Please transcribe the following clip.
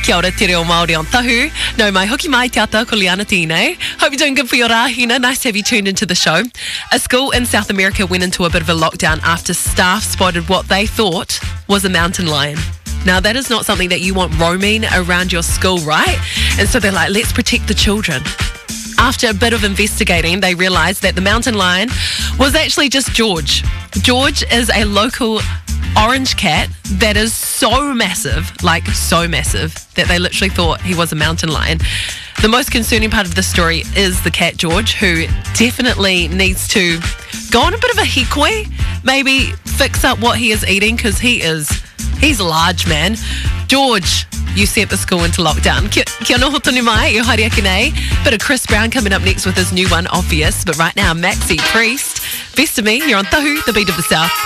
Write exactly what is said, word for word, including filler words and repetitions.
Kia ora, te reo Māori on Tahu. No mai hoki mai te ata ko Liana Tine. Hope you're doing good for your rahina. Nice to have you tuned into the show. A school in South America went into a bit of a lockdown after staff spotted what they thought was a mountain lion. Now, that is not something that you want roaming around your school, right? And so they're like, let's protect the children. After a bit of investigating, they realised that the mountain lion was actually just George. George is a local orange cat that is so massive, like so massive, that they literally thought he was a mountain lion. The most concerning part of the story is the cat George, who definitely needs to go on a bit of a hikoi, maybe fix up what he is eating, because he is, he's large, man. George, you sent the school into lockdown. Kia, kia noho tonu mai, i haere ake nei. Bit of Chris Brown coming up next with his new one, Obvious. But right now, Maxi Priest. Best of Me, you're on Tahu, the beat of the South.